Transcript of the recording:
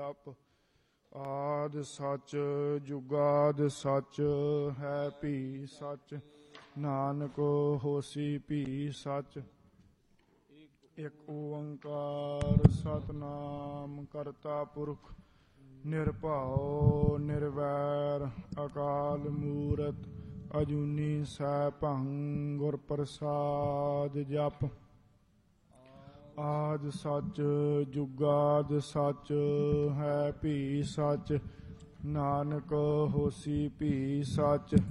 ਜਪ। ਆਦਿ ਸੱਚ ਜੁਗਾਦਿ ਸੱਚ ਹੈ ਭੀ ਸੱਚ, ਨਾਨਕ ਹੋਸੀ ਭੀ ਸੱਚ। ਇਕ ਓੰਕਾਰ ਸਤਿਨਾਮ ਕਰਤਾ ਪੁਰਖ ਨਿਰਭਉ ਨਿਰਵੈਰ ਅਕਾਲ ਮੂਰਤ ਅਜੂਨੀ ਸੈਭੰ ਗੁਰ ਪ੍ਰਸਾਦ ਜਪ। ਆਦਿ ਸੱਚ ਜੁਗਾਦਿ ਸੱਚ ਹੈ ਭੀ ਸੱਚ, ਨਾਨਕ ਹੋਸੀ ਭੀ ਸੱਚ।